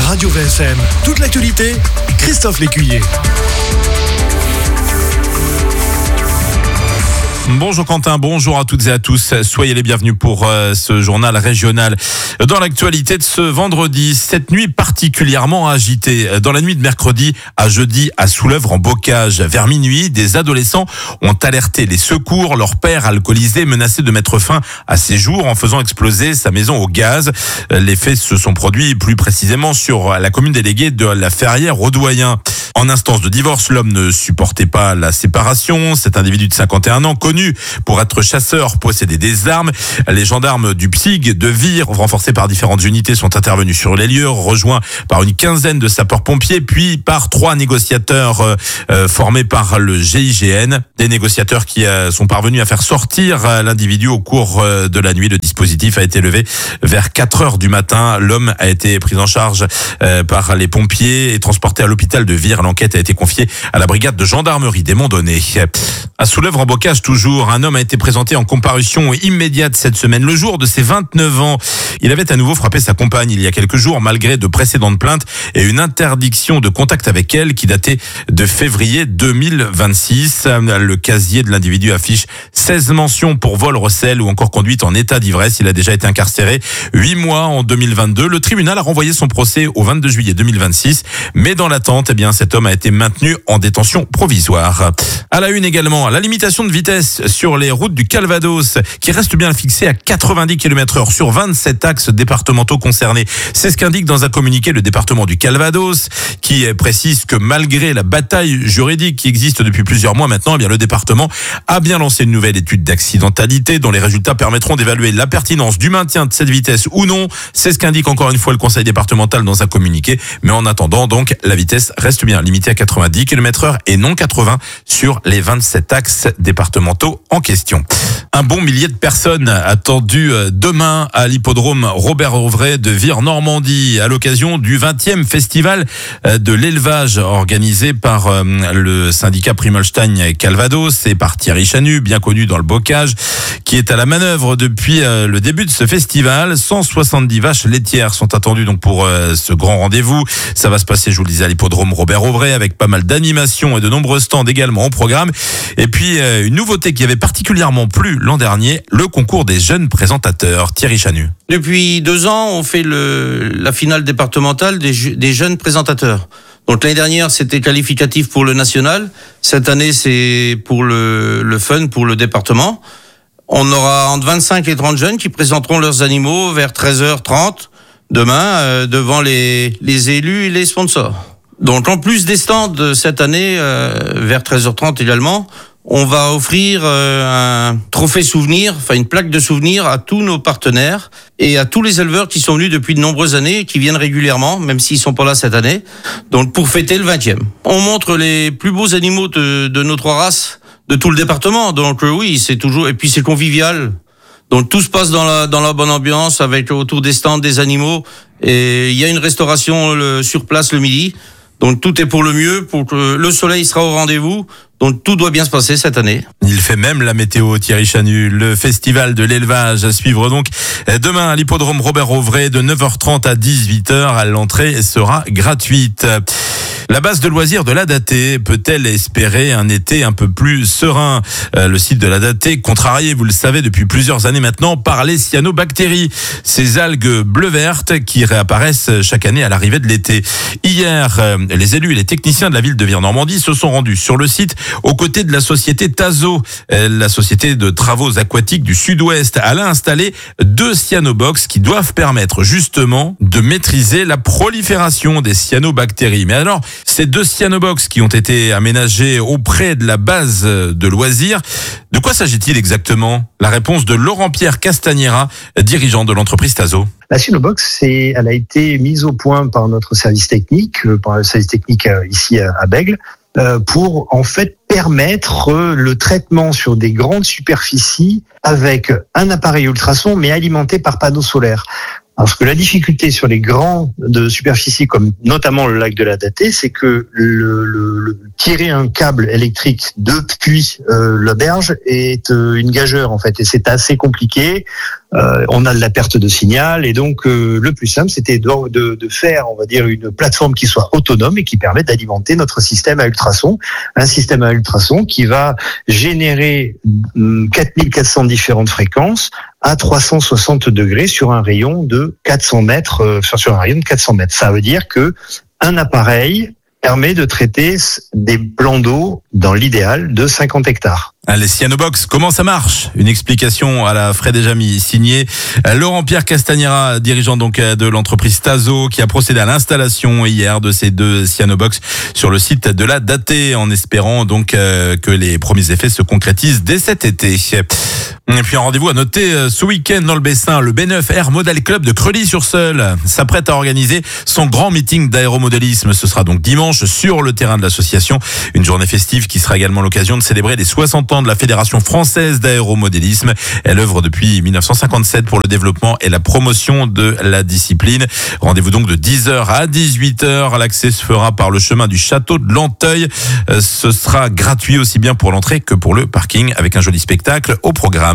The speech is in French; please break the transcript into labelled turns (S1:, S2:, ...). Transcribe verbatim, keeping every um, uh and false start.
S1: Radio V S M, toute l'actualité, Christophe Lécuyer.
S2: Bonjour Quentin, bonjour à toutes et à tous. Soyez les bienvenus pour euh, ce journal régional. Dans l'actualité de ce vendredi, cette nuit particulièrement agitée. Dans la nuit de mercredi à jeudi à Soulèvre en Bocage, vers minuit, des adolescents ont alerté les secours. Leur père alcoolisé menaçait de mettre fin à ses jours en faisant exploser sa maison au gaz. Les faits se sont produits plus précisément sur la commune déléguée de la Ferrière-Audoyen. En instance de divorce, l'homme ne supportait pas la séparation. Cet individu de cinquante et un ans, connu pour être chasseur, possédait des armes. Les gendarmes du P S I G de Vire, renforcés par différentes unités, sont intervenus sur les lieux, rejoints par une quinzaine de sapeurs-pompiers, puis par trois négociateurs euh, euh, formés par le G I G N. Des négociateurs qui euh, sont parvenus à faire sortir euh, l'individu au cours euh, de la nuit. Le dispositif a été levé vers quatre heures du matin. L'homme a été pris en charge euh, par les pompiers et transporté à l'hôpital de Vire. L'enquête a été confiée à la brigade de gendarmerie des Monts-Donnés. À Soulèvre en Bocage toujours, un homme a été présenté en comparution immédiate cette semaine, le jour de ses vingt-neuf ans. Il avait à nouveau frappé sa compagne il y a quelques jours, malgré de précédentes plaintes et une interdiction de contact avec elle qui datait de février deux mille vingt-six. Le casier de l'individu affiche seize mentions pour vol, recel ou encore conduite en état d'ivresse. Il a déjà été incarcéré huit mois en deux mille vingt-deux. Le tribunal a renvoyé son procès au vingt-deux juillet deux mille vingt-six, mais dans l'attente, eh bien, cet homme a été maintenu en détention provisoire. À la une également, la limitation de vitesse sur les routes du Calvados qui reste bien fixée à quatre-vingt-dix kilomètres heure sur vingt-sept axes départementaux concernés. C'est ce qu'indique dans un communiqué le département du Calvados qui précise que malgré la bataille juridique qui existe depuis plusieurs mois maintenant, eh bien, le département a bien lancé une nouvelle étude d'accidentalité dont les résultats permettront d'évaluer la pertinence du maintien de cette vitesse ou non. C'est ce qu'indique encore une fois le conseil départemental dans un communiqué. Mais en attendant, donc, la vitesse reste bien limitée à quatre-vingt-dix kilomètres heure et non quatre-vingts sur les vingt-sept axes départementaux en question. Un bon millier de personnes attendues demain à l'hippodrome Robert Auvray de Vire-Normandie à l'occasion du vingtième festival de l'élevage organisé par le syndicat Primolstein Calvados et par Thierry Chanu, bien connu dans le bocage, qui est à la manœuvre depuis le début de ce festival. cent soixante-dix vaches laitières sont attendues donc pour ce grand rendez-vous. Ça va se passer, je vous le disais, à l'hippodrome Robert Auvray avec pas mal d'animations et de nombreux stands également au programme. Et puis une nouveauté qui avait particulièrement plu l'an dernier, le concours des jeunes présentateurs. Thierry Chanu.
S3: Depuis deux ans, on fait le, la finale départementale des, des jeunes présentateurs. Donc l'année dernière, c'était qualificatif pour le national. Cette année, c'est pour le, le fun, pour le département. On aura entre vingt-cinq et trente jeunes qui présenteront leurs animaux vers treize heures trente demain euh, devant les, les élus et les sponsors. Donc en plus des stands de cette année, euh, vers treize heures trente également, on va offrir euh, un trophée souvenir, enfin une plaque de souvenir à tous nos partenaires et à tous les éleveurs qui sont venus depuis de nombreuses années et qui viennent régulièrement, même s'ils sont pas là cette année. Donc pour fêter le vingtième. On montre les plus beaux animaux de, de nos trois races, de tout le département. Donc euh, oui, c'est toujours, et puis c'est convivial. Donc tout se passe dans la dans la bonne ambiance avec autour des stands des animaux et il y a une restauration le, sur place le midi. Donc tout est pour le mieux, pour que le soleil sera au rendez-vous. Donc tout doit bien se passer cette année.
S2: Il fait même la météo, Thierry Chanu. Le festival de l'élevage à suivre donc demain à l'hippodrome Robert Auvray de neuf heures trente à dix-huit heures. L'entrée sera gratuite. La base de loisirs de l'Adaté peut-elle espérer un été un peu plus serein ? euh, Le site de l'Adaté, contrarié, vous le savez, depuis plusieurs années maintenant, par les cyanobactéries. Ces algues bleu-vertes qui réapparaissent chaque année à l'arrivée de l'été. Hier, euh, les élus et les techniciens de la ville de Vire-Normandie se sont rendus sur le site aux côtés de la société Tazo, euh, la société de travaux aquatiques du Sud-Ouest. Elle a installé deux cyanobox qui doivent permettre justement de maîtriser la prolifération des cyanobactéries. Mais alors, ces deux cyanobox qui ont été aménagés auprès de la base de loisirs, de quoi s'agit-il exactement ? La réponse de Laurent-Pierre Castagnera, dirigeant de l'entreprise Tazo.
S4: La cyanobox, c'est, elle a été mise au point par notre service technique, par le service technique ici à Bègles, pour en fait permettre le traitement sur des grandes superficies avec un appareil ultrason mais alimenté par panneaux solaires. Parce que la difficulté sur les grands de superficie, comme notamment le lac de la Datée, c'est que le, le, le tirer un câble électrique depuis euh, la berge est euh, une gageure en fait, et c'est assez compliqué. Euh, on a de la perte de signal, et donc euh, le plus simple, c'était de, de, de faire, on va dire, une plateforme qui soit autonome et qui permette d'alimenter notre système à ultrasons, un système à ultrasons qui va générer quatre mille quatre cents différentes fréquences à trois cent soixante degrés sur un rayon de quatre cents mètres, euh, sur un rayon de quatre cents mètres. Ça veut dire que un appareil permet de traiter des plans d'eau, dans l'idéal, de cinquante hectares.
S2: Les Cyanobox, comment ça marche? Une explication à la Fred et Jamy, signée Laurent-Pierre Castagnera, dirigeant donc de l'entreprise Tazo, qui a procédé à l'installation hier de ces deux Cyanobox sur le site de la Datée, en espérant donc que les premiers effets se concrétisent dès cet été. Et puis un rendez-vous à noter ce week-end dans le Bessin, le B neuf Air Model Club de Creully-sur-Seulles s'apprête à organiser son grand meeting d'aéromodélisme. Ce sera donc dimanche sur le terrain de l'association, une journée festive qui sera également l'occasion de célébrer les soixante ans de la Fédération française d'aéromodélisme. Elle œuvre depuis dix-neuf cent cinquante-sept pour le développement et la promotion de la discipline. Rendez-vous donc de dix heures à dix-huit heures. L'accès se fera par le chemin du château de Lanteuil. Ce sera gratuit aussi bien pour l'entrée que pour le parking, avec un joli spectacle au programme.